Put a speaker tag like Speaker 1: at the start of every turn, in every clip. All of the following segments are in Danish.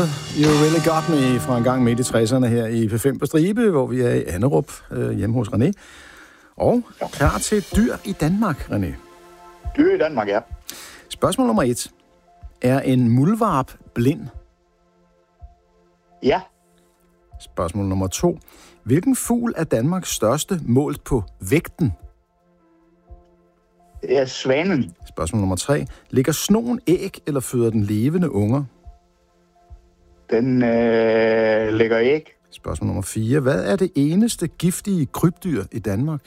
Speaker 1: You Really Got Me fra en gang midt i 60'erne her i P5 på Stribe, hvor vi er i Anderup hjemme hos René. Og klar til dyr i Danmark, René.
Speaker 2: Dyr i Danmark, ja.
Speaker 1: Spørgsmål nummer 1. Er en muldvarp blind?
Speaker 2: Ja.
Speaker 1: Spørgsmål nummer 2. Hvilken fugl er Danmarks største målt på vægten?
Speaker 2: Det er svanen.
Speaker 1: Spørgsmål nummer 3. Ligger snogen æg, eller føder den levende unger?
Speaker 2: Den lægger æg.
Speaker 1: Spørgsmål nummer 4. Hvad er det eneste giftige krybdyr i Danmark?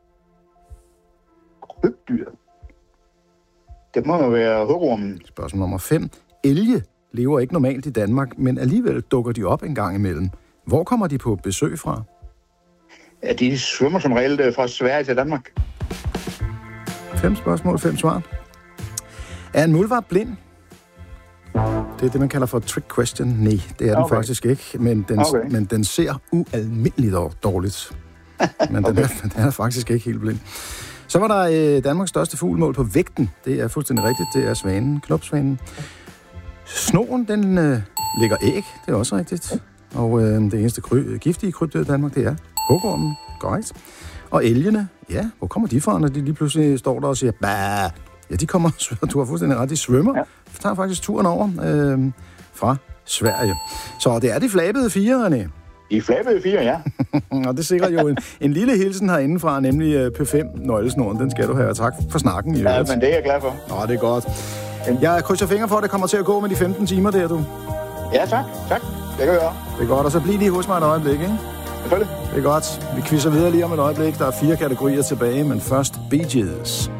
Speaker 2: Krybdyr? Det må jo være hugormen.
Speaker 1: Spørgsmål nummer 5. Elge lever ikke normalt i Danmark, men alligevel dukker de op en gang imellem. Hvor kommer de på besøg fra?
Speaker 2: Ja, de svømmer som regel fra Sverige til Danmark.
Speaker 1: 5 spørgsmål, 5 svar. Er en muldvarp blind? Det er det, man kalder for trick question. Nej, det er den faktisk ikke, men den ser ualmindeligt dårligt. Men den er faktisk ikke helt blind. Så var der Danmarks største fuglmål på vægten. Det er fuldstændig rigtigt. Det er svanen, knopsvanen. Snogen, den lægger æg. Det er også rigtigt. Og det eneste giftige krybdyr i Danmark, det er hugormen. Godt. Og elgene, ja, hvor kommer de fra, når de lige pludselig står der og siger, bah? Ja, de kommer, du har fuldstændig ret, de svømmer. Ja. De tager faktisk turen over fra Sverige. Så det er de flabede 4, René.
Speaker 2: De flabede 4, ja.
Speaker 1: Og det sikrer jo en lille hilsen herindefra, nemlig P5 Nøglesnoren. Den skal du have, og tak for snakken.
Speaker 2: Ja, men det er jeg glad for.
Speaker 1: Nå, det er godt. Jeg krydser fingre for, at det kommer til at gå med de 15 timer der, du.
Speaker 2: Ja, tak. Det kan jeg gøre.
Speaker 1: Det er godt, og så bliv lige hos mig et øjeblik, ikke?
Speaker 2: Selvfølgelig.
Speaker 1: Det er godt. Vi quizzer videre lige om et øjeblik. Der er 4 kategorier tilbage, men først Bee Gees.